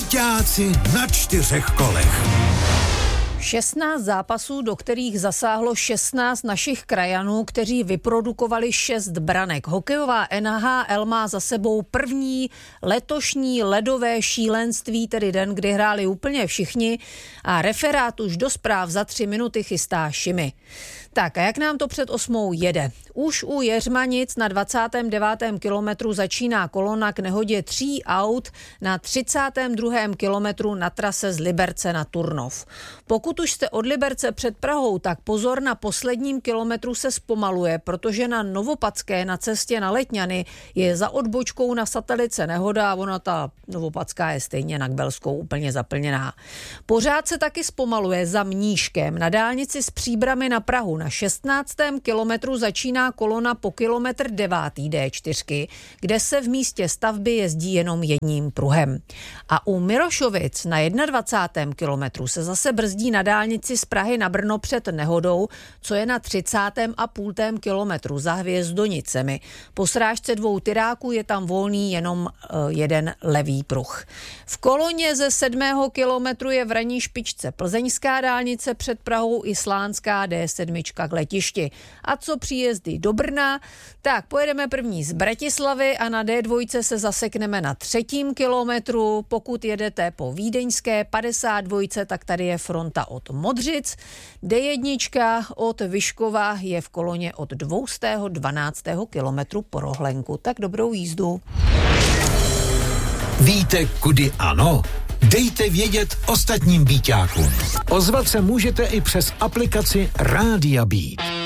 Byťáci na 4 kolech. 16 zápasů, do kterých zasáhlo 16 našich krajanů, kteří vyprodukovali 6 branek. Hokejová NHL má za sebou první letošní ledové šílenství, tedy den, kdy hráli úplně všichni, a referát už do zpráv za 3 minuty chystá Šimi. Tak a jak nám to před 8 jede? Už u Jeřmanic na 29. kilometru začíná kolona k nehodě 3 aut na 32. kilometru na trase z Liberce na Turnov. Pokud už jste od Liberce před Prahou, tak pozor, na posledním kilometru se zpomaluje, protože na Novopadské na cestě na Letňany je za odbočkou na Satelice nehoda a ona ta Novopadská je stejně na Kbelskou úplně zaplněná. Pořád se taky zpomaluje za Mníškem na dálnici z Příbrami na Prahu. Na 16. kilometru začíná kolona po kilometr 9. D4, kde se v místě stavby jezdí jenom jedním pruhem. A u Mirošovic na 21. kilometru se zase brzdí na dálnici z Prahy na Brno před nehodou, co je na 30,5. kilometru za Hvězdonicemi. Po srážce 2 tyráků je tam volný jenom jeden levý pruh. V koloně ze 7. kilometru je v ranní špičce plzeňská dálnice před Prahou i Slánská D7 k letišti. A co příjezdy do Brna? Tak pojedeme první z Bratislavy a na D2 se zasekneme na 3. kilometru. Pokud jedete po vídeňské 52, tak tady je fronta od Modřic. D1 od Vyškova je v koloně od 212. kilometru po Rohlenku. Tak dobrou jízdu. Víte, kudy ano? Dejte vědět ostatním byťákům. Ozvat se můžete i přes aplikaci Rádia Beat.